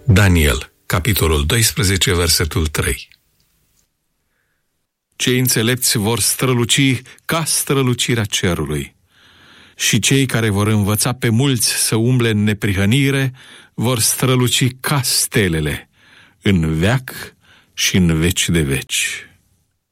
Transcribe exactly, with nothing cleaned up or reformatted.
Daniel, capitolul doisprezece, versetul trei. Cei înțelepți vor străluci ca strălucirea cerului și cei care vor învăța pe mulți să umble în neprihănire vor străluci ca stelele în veac și în veci de veci.